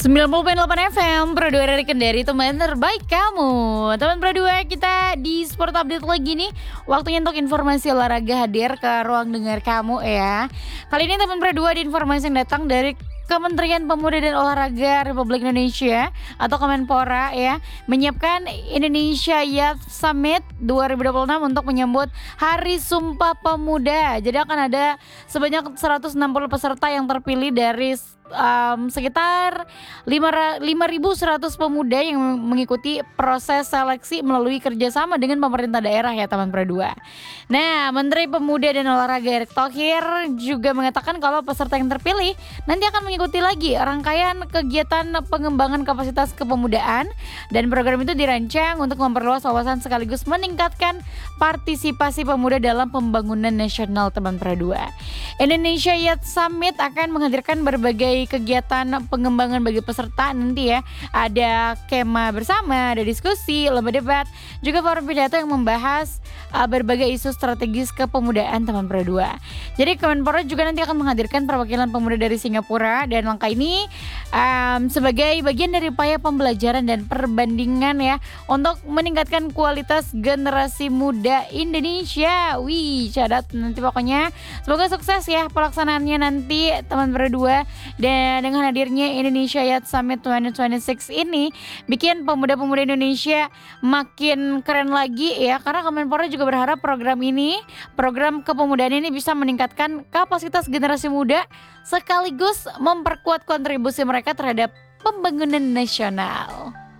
90,8 FM Pro 2 dari Kendari, teman terbaik kamu. Teman Pro 2, kita di Sport Update lagi nih. Waktunya untuk informasi olahraga hadir ke ruang dengar kamu ya. Kali ini teman Pro 2 di informasi yang datang dari Kementerian Pemuda dan Olahraga Republik Indonesia atau Kemenpora ya, menyiapkan Indonesia Youth Summit 2026 untuk menyambut Hari Sumpah Pemuda. Jadi akan ada sebanyak 160 peserta yang terpilih dari sekitar 5.100 pemuda yang mengikuti proses seleksi melalui kerjasama dengan pemerintah daerah ya teman Pro 2. Nah, Menteri Pemuda dan Olahraga Erick Thohir juga mengatakan kalau peserta yang terpilih nanti akan mengikuti lagi rangkaian kegiatan pengembangan kapasitas kepemudaan, dan program itu dirancang untuk memperluas wawasan sekaligus meningkatkan partisipasi pemuda dalam pembangunan nasional teman Pro 2. Indonesia Youth Summit akan menghadirkan berbagai kegiatan pengembangan bagi peserta nanti ya. Ada kemah bersama, ada diskusi, lomba debat, juga forum pidato yang membahas berbagai isu strategis kepemudaan teman Pro 2. Jadi Kemenpora juga nanti akan menghadirkan perwakilan pemuda dari Singapura, dan langkah ini sebagai bagian dari upaya pembelajaran dan perbandingan ya untuk meningkatkan kualitas generasi muda Indonesia. Wih, cadat nanti pokoknya. Semoga sukses ya pelaksanaannya nanti teman Pro 2. Dan dengan hadirnya Indonesia Youth Summit 2026 ini bikin pemuda-pemuda Indonesia makin keren lagi ya, karena Kemenpora juga berharap program kepemudaan ini bisa meningkatkan kapasitas generasi muda sekaligus memperkuat kontribusi mereka terhadap pembangunan nasional.